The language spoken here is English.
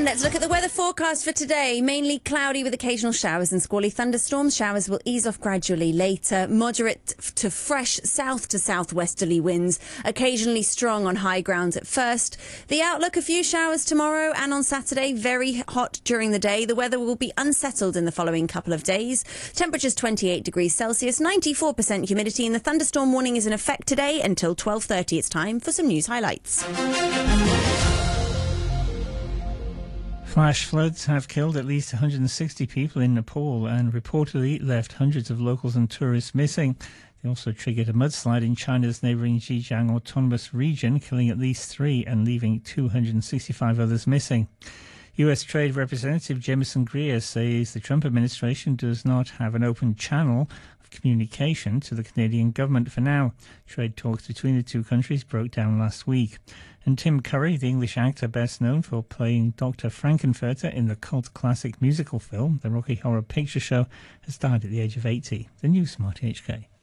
And let's look at the weather forecast for today. Mainly cloudy with occasional showers and squally thunderstorms. Showers will ease off gradually later. Moderate to fresh south to southwesterly winds, occasionally strong on high ground at first. The outlook, a few showers tomorrow and on Saturday, very hot during the day. The weather will be unsettled in the following couple of days. Temperatures 28 degrees Celsius, 94% humidity, and the thunderstorm warning is in effect today until 12:30. It's time for some news highlights. Flash floods have killed at least 160 people in Nepal and reportedly left hundreds of locals and tourists missing. They also triggered a mudslide in China's neighbouring Xinjiang Autonomous Region, killing at least 3 and leaving 265 others missing. US Trade Representative Jamieson Greer says the Trump administration does not have an open channel of communication to the Canadian government for now. Trade talks between the two countries broke down last week. And Tim Curry, the English actor best known for playing Dr. Frankenfurter in the cult classic musical film The Rocky Horror Picture Show, has died at the age of 80. The new Smart HK.